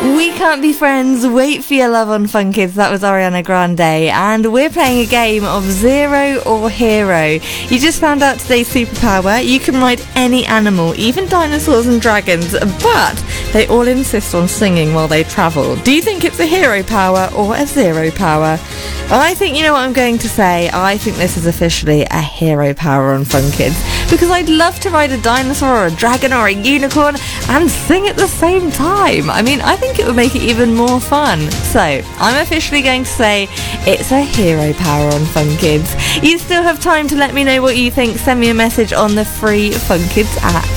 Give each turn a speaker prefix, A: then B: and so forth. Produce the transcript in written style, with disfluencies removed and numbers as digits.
A: We Can't Be Friends, Wait for Your Love on Fun Kids. That was Ariana Grande, and we're playing a game of Zero or Hero. You just found out today's superpower. You can ride any animal, even dinosaurs and dragons, but they all insist on singing while they travel. Do you think it's a hero power or a zero power? I think, you know what I'm going to say, I think this is officially a hero power on Fun Kids, because I'd love to ride a dinosaur or a dragon or a unicorn and sing at the same time. I mean, I think it would make it even more fun. So, I'm officially going to say it's a hero power on Fun Kids. You still have time to let me know what you think. Send me a message on the free Fun Kids app.